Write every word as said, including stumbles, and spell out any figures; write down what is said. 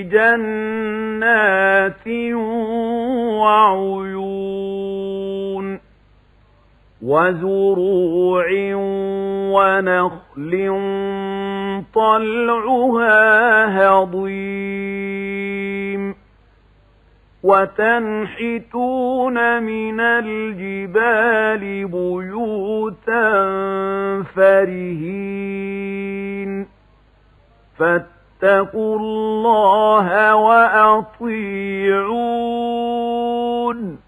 جنات وعيون وزروع ونخل طلعها هضيم وتنحتون من الجبال بيوتا فرهين فاتقوا الله وأطيعون